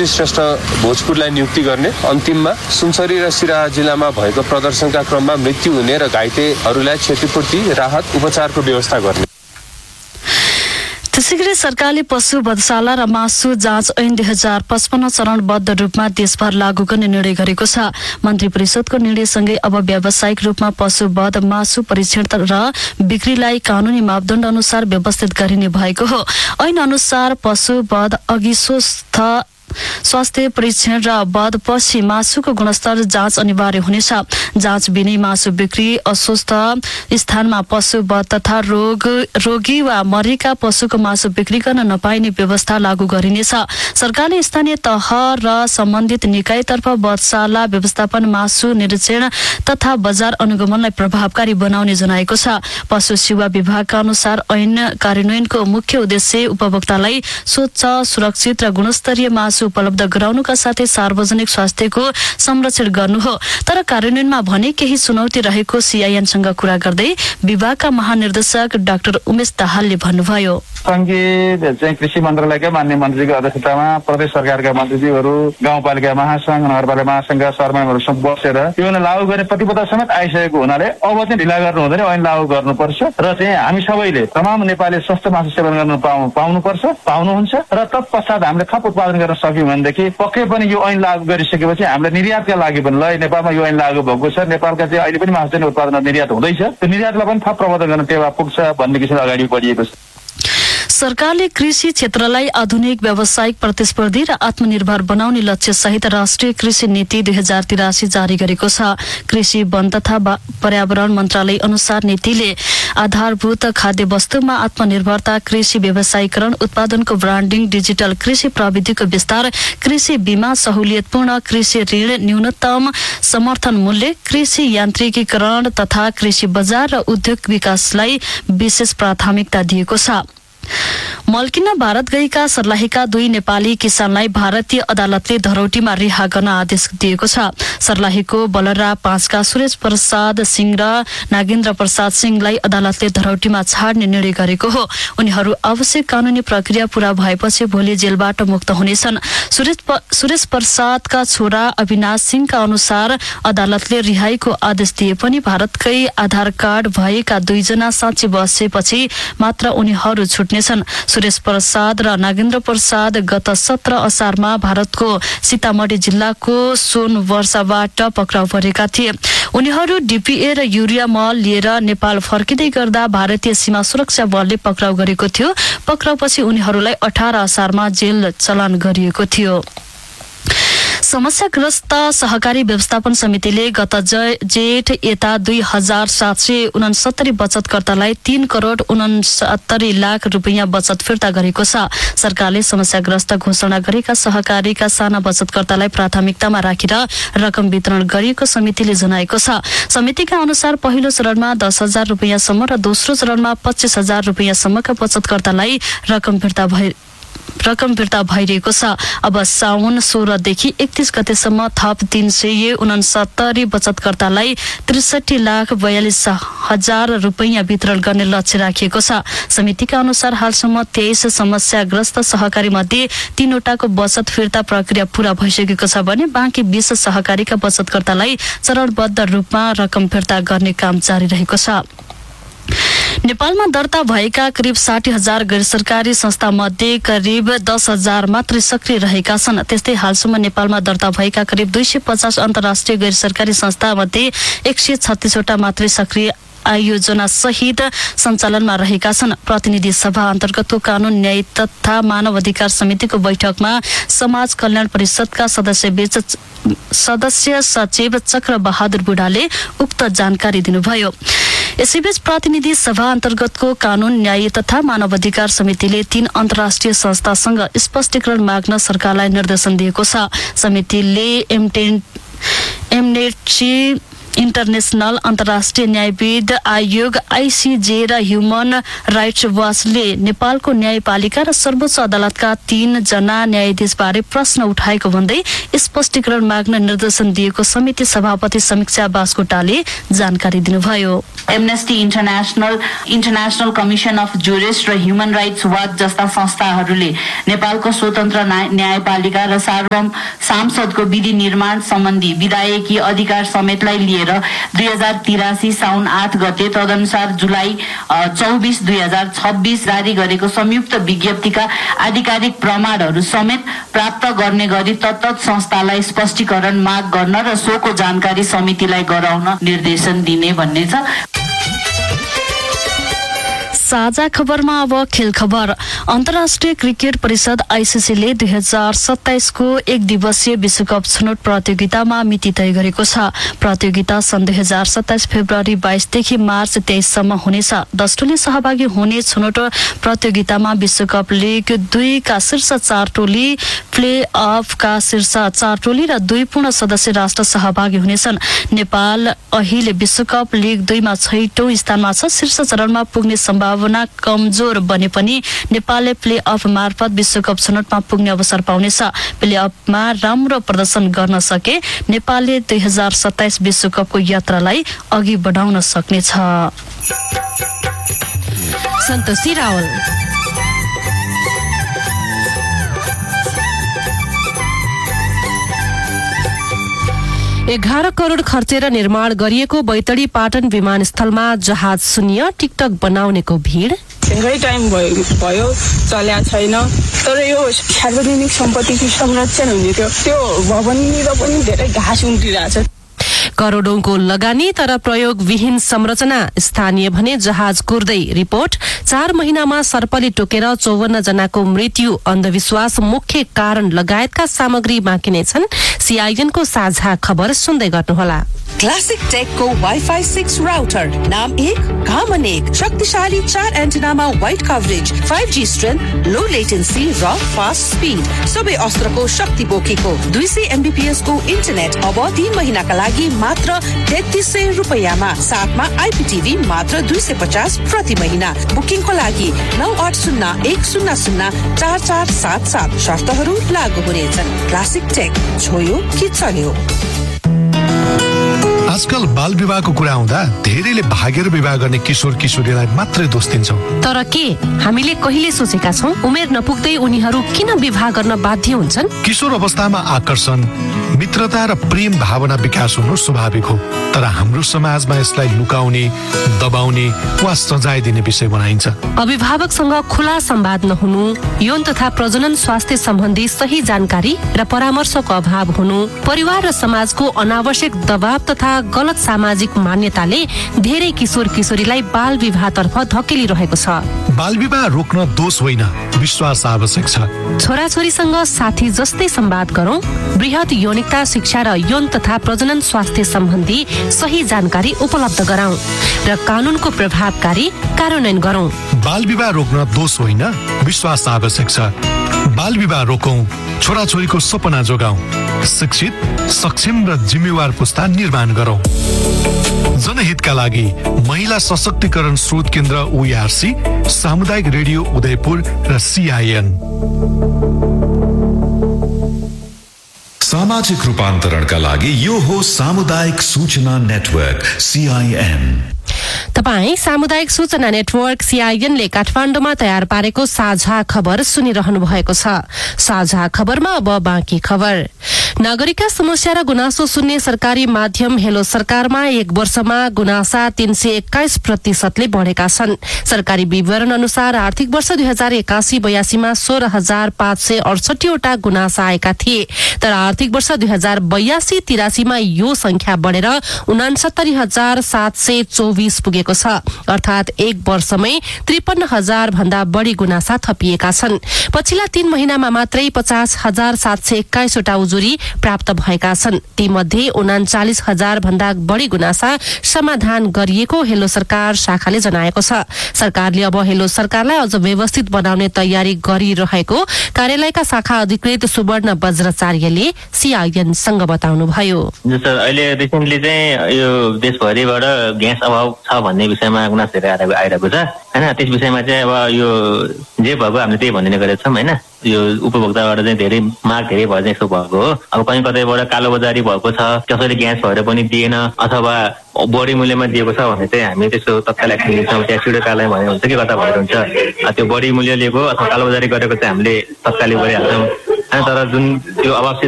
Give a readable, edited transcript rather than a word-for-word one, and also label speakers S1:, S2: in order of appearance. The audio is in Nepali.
S1: सुश्री श्रेष्ठ भोजपुरलाई नियुक्ति गर्ने, अन्तिममा सुनसरी र सिराहा जिल्लामा भएको प्रदर्शनका क्रममा मृत्यु हुने र घाइतेहरूलाई क्षतिपूर्ति, राहत, उपचारको व्यवस्था गर्ने।
S2: त्यसैगरी सरकारले पशु वधशाला र मासु जाँच ऐन 2055 चरणबद्ध रूपमा देशभर लागू गर्ने निर्णय गरेको छ। मन्त्री परिषदको निर्णयसँगै अब व्यावसायिक रूपमा पशु वध, मासु परीक्षण र बिक्रीलाई कानूनी मापदण्ड अनुसार व्यवस्थित गरिने भएको हो। ऐन अनुसार पशु वध अघि स्वास्थ्य परीक्षण र वधपछि मासुको गुणस्तर जाँच अनिवार्य हुनेछ। जाँच बिनै मासु बिक्री, अस्वस्थ स्थानमा पशु वध तथा रोगी वा मरेका पशुको मासु बिक्री गर्न नपाइने व्यवस्था लागू गरिनेछ। सरकारले स्थानीय तह र सम्बन्धित निकायतर्फ वधशाला व्यवस्थापन, मासु निरीक्षण तथा बजार अनुगमनलाई प्रभावकारी बनाउने जनाएको छ। पशु सेवा विभागका अनुसार ऐन कार्यान्वयनको मुख्य उद्देश्य उपभोक्तालाई स्वच्छ, सुरक्षित र गुणस्तरीय मासु उपलब्ध गराउनुका साथै सार्वजनिक स्वास्थ्यको संरक्षण गर्नु हो। तर कार्यान्वयनमा भने केही चुनौती रहेको सीआईएनसँग कुरा गर्दै विभागका महानिर्देशक डाक्टर उमेश दाहालले भन्नुभयो।
S3: संघीय चाहिँ कृषि मन्त्रालयका मान्य मन्त्रीको अध्यक्षतामा प्रदेश सरकारका मन्त्रीज्यूहरू, गाउँपालिका महासंघ, नगरपालिका महासंघका सरमाहरूसँग बसेर यो लागू गर्ने प्रतिबद्धता समेत आइसकेको हुनाले अब चाहिँ ढिला गर्नु हुँदैन, ऐन लागू गर्नुपर्छ र चाहिँ हामी सबैले तमाम नेपाली स्वस्थ मासु सेवन गर्न पाउनुपर्छ, पाउनुहुन्छ र तत्पश्चात हामीले थप उत्पादन गर्न सक्यौँ भनेदेखि पक्कै पनि यो ऐन लागू गरिसकेपछि हामीले निर्यातका लागि पनि ल नेपालमा यो ऐन लागू भएको छ, नेपालका चाहिँ अहिले पनि मासु चाहिँ उत्पादन निर्यात हुँदैछ, त्यो निर्यातलाई पनि थप प्रबन्धन गर्न टेवा पुग्छ भन्ने किसिमले अगाडि बढिएको छ।
S2: सरकारले कृषि क्षेत्रलाई आधुनिक, व्यावसायिक, प्रतिस्पर्धी र आत्मनिर्भर बनाउने लक्ष्य सहित राष्ट्रिय कृषि नीति 2083 जारी गरेको छ। कृषि, वन तथा पर्यावरण मन्त्रालय अनुसार नीतिले आधारभूत खाद्य वस्तुमा आत्मनिर्भरता, कृषि व्यवसायीकरण, उत्पादनको ब्रान्डिङ, डिजिटल कृषि प्रविधिको विस्तार, कृषि बीमा, सहुलियतपूर्ण कृषि ऋण, न्यूनतम समर्थन मूल्य, कृषि यान्त्रिकीकरण तथा कृषि बजार र उद्योग विकासलाई विशेष प्राथमिकता दिएको छ। मल्किन भारत गएका सर्लाहीका 2 नेपाली किसानलाई भारतीय अदालतले धरौटीमा रिहा गर्न आदेश दिएको छ। सर्लाहीको बलरा 5 का सुरेश प्रसाद सिंह र नागेन्द्र प्रसाद सिंहलाई अदालतले धरौटीमा छाड्ने निर्णय गरेको हो। उनीहरू आवश्यक कानूनी प्रक्रिया पूरा भएपछि भोलि जेलबाट मुक्त हुनेछन्। सुरेश प्रसादका छोरा अविनाश सिंहका अनुसार अदालतले रिहाईको आदेश दिए पनि भारतकै आधार कार्ड भएका 2 जना साँची बसेपछि मात्र उनीहरू छुट्नेछन्। सुरेश प्रसाद र नागेन्द्र प्रसाद गत 17 असारमा भारतको सीतामढ़ी जिल्लाको सोनवर्षाबाट पक्राउ परेका थिए। उनीहरू डीपीए र युरिया मल लिएर नेपाल फर्किँदै गर्दा भारतीय सीमा सुरक्षा बलले पक्राउ गरेको थियो। पक्राउपछि उनीहरूलाई 18 असारमा जेल चलान गरिएको थियो। समस्याग्रस्त सहकारी व्यवस्थापन समितिले गत जेठ यता 2769 बचतकर्तालाई 3 करोड 69 लाख रुपैयाँ बचत फिर्ता गरेको छ। सरकारले समस्याग्रस्त घोषणा गरेका सहकारीका साना बचतकर्तालाई प्राथमिकतामा राखेर रकम वितरण गरिएको समितिले जनाएको छ। समितिका अनुसार पहिलो चरणमा 10,000 रुपैयाँसम्म र दोस्रो चरणमा 25,000 रुपैयाँसम्मका बचतकर्तालाई रकम फिर्ता भइरहेको छ। अब साउन 16 देखि 31 गतेसम्म थप 369 बचतकर्तालाई 63,42,000 रुपैयाँ वितरण गर्ने लक्ष्य राखिएको छ। समितिका अनुसार हालसम्म 23 समस्याग्रस्त सहकारी मध्ये 3 वटाको बचत फिर्ता प्रक्रिया पूरा भइसकेको छ भने बाँकी 20 सहकारीका बचतकर्तालाई चरणबद्ध रूपमा रकम फिर्ता गर्ने काम जारी रहेको छ। नेपालमा दर्ता भएका करिब 60,000 गैर सरकारी संस्था मध्ये करिब 10,000 मात्रै सक्रिय रहेका छन्। त्यस्तै हालसम्म नेपालमा दर्ता भएका करिब 250 अन्तर्राष्ट्रिय गैर सरकारी संस्था मध्ये 136 वटा मात्रै सक्रिय आयोजना सहित सञ्चालनमा रहेका छन्। प्रतिनिधि सभा अन्तर्गतको कानून, न्याय तथा मानव अधिकार समितिको बैठकमा समाज कल्याण परिषदका सदस्य सचिव चक्र बहादुर बुढाले उक्त जानकारी दिनुभयो। यसैबीच प्रतिनिधि सभा अन्तर्गतको कानून, न्याय तथा मानव अधिकार समितिले 3 अन्तर्राष्ट्रिय संस्थासँग स्पष्टीकरण माग्न सरकारलाई निर्देशन दिएको छ। समितिले इन्टरनेशनल अन्तर्राष्ट्रिय न्यायविद आयोग ICJ र ह्युमन राइट्स वाचले नेपालको न्यायपालिका र सर्वोच्च अदालतका 3 जना न्यायाधीशबारे प्रश्न उठाएको भन्दै स्पष्टीकरण माग्न निर्देशन दिएको समिति सभापति समीक्षा बास्कोटाले जानकारी दिनुभयो।
S4: Amnesty international commission of jurist र ह्युमन राइट्स वाच जस्ता संस्थाहरूले नेपालको स्वतन्त्र न्यायपालिका र सांसदको विधि निर्माण सम्बन्धी विधायकी अधिकार समेतलाई लिएर 2083 साउन 8 गते तदनुसार जुलाई 24 2026 जारी गरेको संयुक्त विज्ञप्तिका आधिकारिक प्रमाणहरू समेत प्राप्त गर्ने गरी तत्त संस्थालाई स्पष्टीकरण माग गर्न र सोको जानकारी समितिलाई गराउन निर्देशन दिने भन्ने छ।
S2: साझा खबरमा अब खेल खबर। अन्तर्राष्ट्रिय क्रिकेट परिषद ICC ले 2027 को एक दिवसीय विश्वकप छनौट प्रतियोगितामा मिति तय गरेको छ। प्रतियोगिता सन् 2027 फेब्रुअरी 22 देखि मार्च 23 सम्म हुनेछ। 10 टोली सहभागी हुने छनौट प्रतियोगितामा विश्वकप लिग 2 का शीर्ष 4 टोली, प्ले अफ का शीर्ष 4 टोली र 2 पूर्ण सदस्य राष्ट्र सहभागी हुनेछन्। नेपाल अहिले विश्वकप लिग 2 मा 6औं स्थानमा छ। शीर्ष चरणमा पुग्ने सम्भावना कमजोर बने पनि नेपालले प्ले अफ मार्फत विश्वकप छनौटमा पुग्ने अवसर पाउनेछ। प्ले अफमा राम्रो प्रदर्शन गर्न सके नेपालले 2027 विश्वकपको यात्रालाई अघि बढाउन सक्नेछ।
S5: सन्तोषी रावल। 11 करोड खर्चेर निर्माण गरिएको बैतडी पाटन विमानस्थलमा जहाज शून्य, टिकटक बनाउनेको भिड।
S6: धेरै टाइम भयो चल्या छैन, तर यो सार्वजनिक सम्पत्तिको संरक्षण हुने त्यो भवननिर पनि धेरै घाँस उम्टिरहेछ।
S5: करोडौंको लगानी तर प्रयोग विहीन संरचना, स्थानीय भने जहाज कुर्दै। रिपोर्ट 4 महिनामा सर्पले टोकेर 54 जनाको मृत्यु, अन्धविश्वास मुख्य कारण लगायतका सामग्री बाँकी नै छन्। CIN को साझा खबर सुन्दै गर्नुहोला।
S7: क्लासिक टेक को वाइफाई 6 राउटर, नाम 1 काम 1, शक्तिशाली 4 एन्टेनामा वाइड कभरेज, 5G स्ट्रेन्थ, लो लेटेन्सी र फास्ट स्पिड, सबै अस्त्रको शक्ति बोकेको 200 Mbps को इन्टरनेट अब 3 महिनाका लागि मात्र 3300 रुपैयाँमा, साथमा IPTV मात्र 250 प्रति महिना। बुकिङको लागि 9801004477, शर्तहरू लागू हुनेछन्। क्लासिक टेक, छोयो कि चल्यो।
S8: आजकल बाल विवाहको कुरा आउँदा धेरैले भागेर विवाह गर्ने किशोर किशोरीलाई मात्रै दोष दिन्छौं।
S5: तर के हामीले कहिले सोचेका छौं उमेर नपुग्दै उनीहरू किन विवाह गर्न बाध्य हुन्छन्?
S8: किशोर अवस्थामा आकर्षण, मित्रता र प्रेम भावना विकास हुनु स्वाभाविक हो, तर हाम्रो समाजमा यसलाई लुकाउने, दबाउने वा सजाय दिने विषय बनाइन्छ।
S5: अभिभावकसँग खुला संवाद नहुनु, यौन तथा प्रजनन स्वास्थ्य सम्बन्धी सही जानकारी र परामर्शको अभाव हुनु, परिवार र समाजको अनावश्यक दबाव तथा गलत सामाजिक मान्यताले धेरै किशोर किशोरीलाई बाल विवाहतर्फ धकेलिरहेको छ।
S8: बाल विवाह रोक्न दोष होइन, विश्वास आवश्यक छ।
S5: छोराछोरीसँग साथी जस्तै संवाद गरौं, बृहत यौनिकता शिक्षा र यौन तथा प्रजनन स्वास्थ्य सम्बन्धी सही जानकारी उपलब्ध गराउँ र कानूनको प्रभावकारी कार्यान्वयन गरौं।
S8: बाल विवाह रोक्न दोष होइन, विश्वास आवश्यक छ। बाल विवाह रोकौं, छोराछोरीको सपना जोगाउँ, शिक्षित, सक्षम र जिम्मेवार पुस्ता निर्माण गरौं। जनहितका लागि महिला सशक्तिकरण स्रोत केन्द्र OARC, सामुदायिक रेडियो उदयपुर र CIN।
S9: सामाजिक रूपान्तरणका लागि यो हो सामुदायिक सूचना नेटवर्क CIN।
S5: तपाई सामुदायिक सूचना नेटवर्क CIN ले काठमाडौँमा तयार पारेको साझा खबर सुनिरहनु भएको छ। साझा खबरमा अब बाँकी खबर। नागरिकका समस्या र गुनासो सुन्ने सरकारी माध्यम हेलो सरकारमा 1 वर्षमा गुनासा 321% बढेका छन्। सरकारी विवरण अनुसार आर्थिक वर्ष 2081-82 मा 16,568 वटा गुनासा आएका थिए, तर आर्थिक वर्ष 2082-83 मा यो संख्या बढेर 69,724 पुगेको छ। अर्थात 1 वर्षमै 53,000 भन्दा बढी गुनासा थपिएका छन्। पछिल्ला 3 महिनामा मात्रै 50,721 वटा उजुरी प्राप्त भएका छन्। तीमध्ये 39,000 भन्दा बढी गुनासा समाधान गरिएको हेलो सरकार शाखाले जनाएको छ। सरकारले अब हेलो सरकारलाई अझ व्यवस्थित बनाउने तयारी गरिरहेको कार्यालयका शाखा अधिकृत सुवर्ण बज्राचार्यले उपाध्यायले सीआईएनसँग बताउनुभयो।
S10: सर अहिले रिसेन्टली चाहिँ यो देशभरिबाट ग्यास अभाव छ भन्ने विषयमा गुनासो धेरै आइरहेको छ हैन। त्यस विषयमा चाहिँ अब यो जे भएको हामीले त्यही भनिने गरेका छौँ हैन। यो उपभोक्ताबाट चाहिँ धेरै माग धेरै भएर चाहिँ यस्तो भएको हो। अब कहीँ कतैबाट कालोबजारी भएको छ, कसैले ग्यास भएर पनि दिएन अथवा बढी मूल्यमा दिएको छ भने चाहिँ हामी त्यसको तत्काल एक्सन लिन्छौँ। त्यहाँ सिडो कार्यालय भने हुन्छ कि कता भएर हुन्छ, त्यो बढी मूल्य लिएको अथवा कालोबजारी गरेको चाहिँ हामीले तत्कालै गरिहाल्छौँ। तर जुन त्यो अभाव